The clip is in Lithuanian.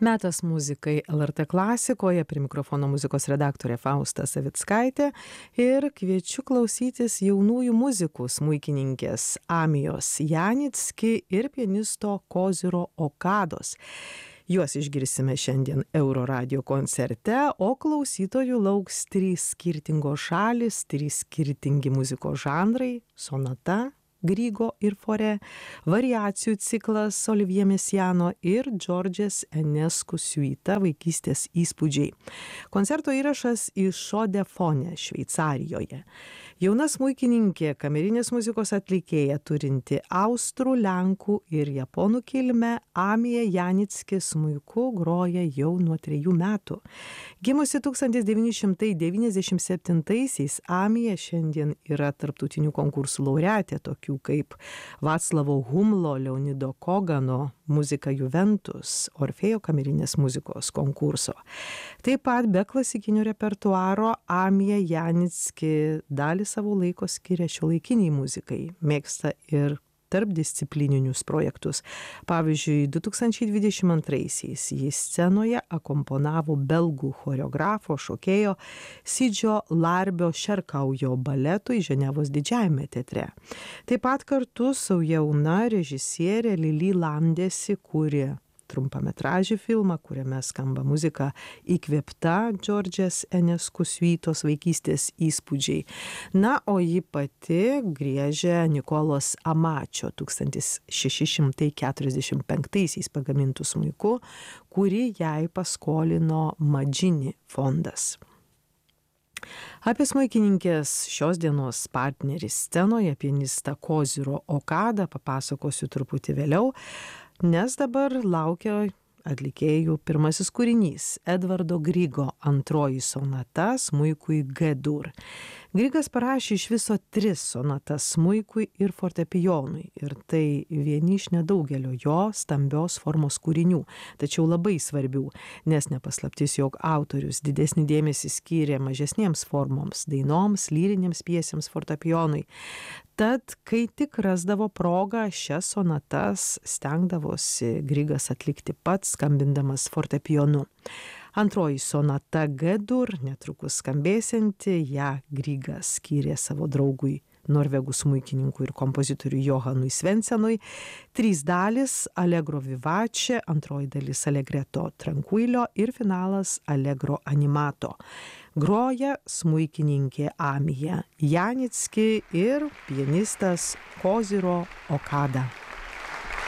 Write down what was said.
Metas muzikai LRT klasikoje, prie mikrofono muzikos redaktorė Fausta Savickaitė ir kviečiu klausytis jaunųjų muzikų smuikininkės Amijos Janicki ir pianisto Koziro Okados. Juos išgirsime šiandien Euroradio koncerte, o klausytojų lauks 3 skirtingos šalys, 3 skirtingi muzikos žanrai - sonata, Grigo ir Fore, variacijų ciklas Olivier Messiaeno ir Georges Enescu siuita vaikystės įspūdžiai. Koncerto įrašas iš Šodefone, Šveicarijoje. Jauna smuikininkė, kamerinės muzikos atlikėja turinti austrų, lenkų ir japonų kilmę, Amija Janicki smuiku groja jau nuo 3 metų. Gimusi 1997-aisiais, Amija šiandien yra tarptautinių konkursų laureatė, tokių kaip Vaclavo Humlo, Leonido Kogano, Muzika Juventus, Orfėjo kamerinės muzikos konkurso. Taip pat be klasikinio repertuaro Amija Janicki dalį savo laiko skiria šiuolaikiniai muzikai, mėgsta ir tarpdisciplininius projektus. Pavyzdžiui, 2022-aisiais jis scenoje akomponavo belgų choreografo, šokėjo Sidžio Larbio Šerkaujo baletui Ženevos didžiajame teatre. Taip pat kartu su jauna režisierė Lili Landesi kūrė trumpametražį filmą, kuriame skamba muzika įkvėpta Georges Enescu siuitos vaikystės įspūdžiai. Na, o ji pati griežia Nikolos Amačio 1645 pagamintų smuiku, kurį jai paskolino Magini fondas. Apie smuikininkės šios dienos partnerį scenoje, pianistą Koziro Okadą, papasakosiu truputį vėliau, nes dabar laukia atlikėjų pirmasis kūrinys - Edvardo Grigo antroji sonata smuikui G-dur. Grigas parašė iš viso 3 sonatas smuikui ir fortepijonui ir tai vieni iš nedaugelio jo stambios formos kūrinių, tačiau labai svarbių, nes nepaslaptis, jog autorius didesnį dėmesį skyrė mažesniems formoms, dainoms, lyrinėms pjesėms, fortepijonui. Tad, kai tik rasdavo progą, šias sonatas stengdavosi Grigas atlikti pats, skambindamas fortepijonu. Antroji sonata G-dur, netrukus skambėsianti, ją Grigas skyrė savo draugui, norvegų smuikininkui ir kompozitoriui Johanui Svensenui. 3 dalys - Allegro vivace, antroji dalis Allegretto tranquillo ir finalas Allegro animato. Groja smuikininkė Amija Janicki ir pianistas Koziro Okada.